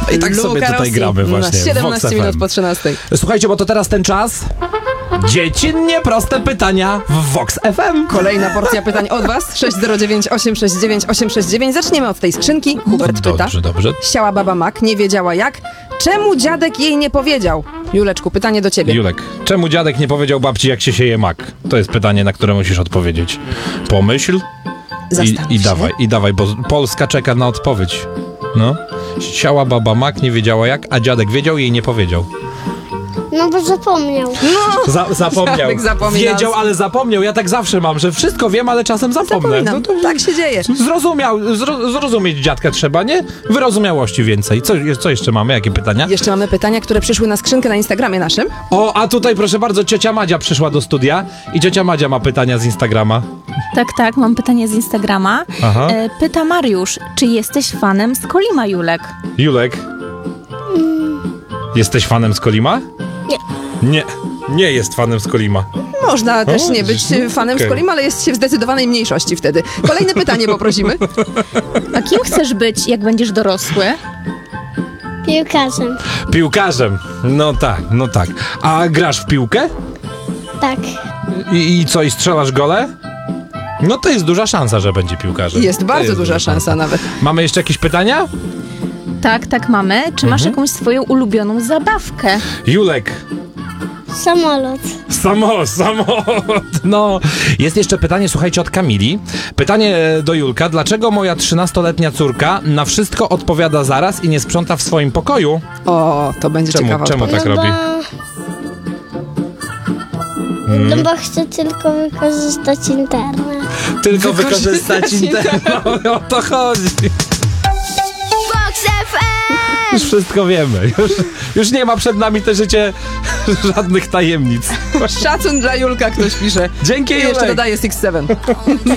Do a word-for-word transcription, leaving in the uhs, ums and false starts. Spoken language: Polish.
I tak sobie Luca tutaj Rossi gramy właśnie. siedemnaście minut po trzynastej. Słuchajcie, bo to teraz ten czas. Dziecinnie proste pytania w Vox F M. Kolejna porcja pytań od was. sześć zero dziewięć osiem sześć dziewięć osiem sześć dziewięć. Zaczniemy od tej skrzynki. Hubert pyta. Dobrze, dobrze. Siała baba Mak, nie wiedziała jak. Czemu dziadek jej nie powiedział? Juleczku, pytanie do ciebie. Julek, czemu dziadek nie powiedział babci, jak się sieje mak? To jest pytanie, na które musisz odpowiedzieć. Pomyśl i, Zastanów i się. dawaj, i dawaj, bo Polska czeka na odpowiedź. No. Siała baba mak, nie wiedziała jak, a dziadek wiedział i jej nie powiedział. No bo zapomniał. No, Za, zapomniał. Dziadek zapomina. Wiedział, ale zapomniał. Ja tak zawsze mam, że wszystko wiem, ale czasem zapomnę. zapominam. No to Tak się dzieje. zrozumiał, zro, zrozumieć dziadka trzeba, nie? Wyrozumiałości więcej. Co, co jeszcze mamy? Jakie pytania? Jeszcze mamy pytania, które przyszły na skrzynkę na Instagramie naszym. O, a tutaj proszę bardzo, ciocia Madzia przyszła do studia i ciocia Madzia ma pytania z Instagrama. Tak, tak, mam pytanie z Instagrama. Aha. E, pyta Mariusz, czy jesteś fanem Skolima, Julek? Julek? Jesteś fanem Skolima? Nie. Nie, nie jest fanem Skolima. Można też O, nie być no, fanem okej. Skolim, ale jest się w zdecydowanej mniejszości wtedy. Kolejne pytanie poprosimy. A kim chcesz być, jak będziesz dorosły? Piłkarzem. Piłkarzem. No tak, no tak. A grasz w piłkę? Tak. I, i co, i strzelasz gole? No to jest duża szansa, że będzie piłkarzem. Jest To bardzo duża szansa nawet. Mamy jeszcze jakieś pytania? Tak, tak mamy. Czy masz Mhm. jakąś swoją ulubioną zabawkę? Julek. Samolot. Samolot, samolot. No, jest jeszcze pytanie, słuchajcie, od Kamili. Pytanie do Julka. Dlaczego moja trzynastoletnia córka na wszystko odpowiada zaraz i nie sprząta w swoim pokoju? O, to będzie Czemu, ciekawa czemu odpowiedź. tak no robi? Bo... No bo chcę tylko wykorzystać internet. Tylko Wykorzystać wykorzystać internet. No, o to chodzi. Vox F M! Już wszystko wiemy. Już, już nie ma przed nami te życie żadnych tajemnic. Szacun dla Julka, ktoś pisze. Dzięki, I jeszcze Julek. dodaje six seven.